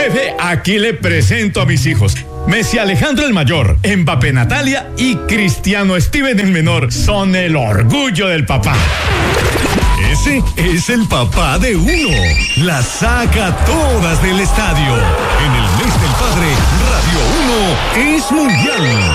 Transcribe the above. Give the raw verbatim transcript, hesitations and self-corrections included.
Jefe, aquí le presento a mis hijos. Messi Alejandro el mayor, Mbappé Natalia y Cristiano Steven el menor son el orgullo del papá. Ese es el papá de uno. Las saca todas del estadio. En el mes del padre, Radio uno es mundial.